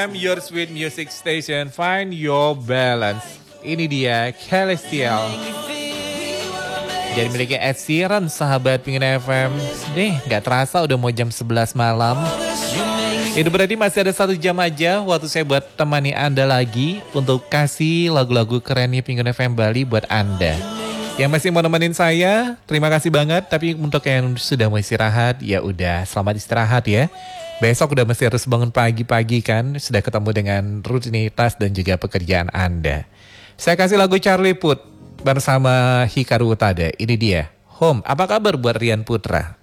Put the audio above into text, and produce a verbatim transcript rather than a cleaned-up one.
M, your sweet music station. Find your balance. Ini dia Celestial. Jadi miliknya Ed Sheeran, sahabat Pingin F M. Nih, gak terasa udah mau jam sebelas malam. Itu berarti masih ada satu jam aja waktu saya buat temani Anda lagi untuk kasih lagu-lagu kerennya Pingin F M Bali buat Anda. Yang masih mau nemenin saya, terima kasih banget. Tapi untuk yang sudah mau istirahat, ya udah selamat istirahat ya. Besok udah mesti harus bangun pagi-pagi kan, sudah ketemu dengan rutinitas dan juga pekerjaan Anda. Saya kasih lagu Charlie Puth bersama Hikaru Utada. Ini dia, Home. Apa kabar buat Rian Putra?